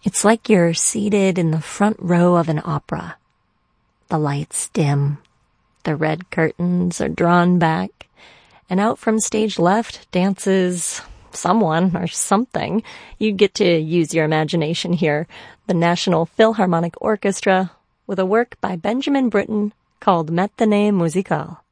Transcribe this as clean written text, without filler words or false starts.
It's like you're seated in the front row of an opera. The lights dim, the red curtains are drawn back, and out from stage left dances someone or something. You get to use your imagination here. The National Philharmonic Orchestra with a work by Benjamin Britten called Matinée Musicale.